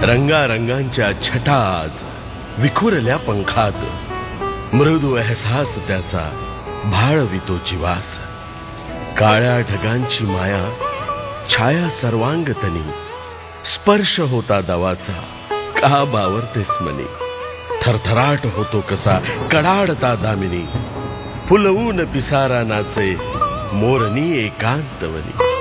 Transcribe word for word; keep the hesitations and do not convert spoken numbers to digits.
रंगारंगांच्या छटा आज विखुरल्या पंखात, मृदू एहसास त्याचा भाळवितो जीवास. काळ्या ढगांची माया छाया सर्वांगतनी, स्पर्श होता दवाचा का बावरतेस मनी. थरथराट होतो कसा कडाडता दामिनी, फुलवून पिसारा नाचे मोरनी एकांतवनी.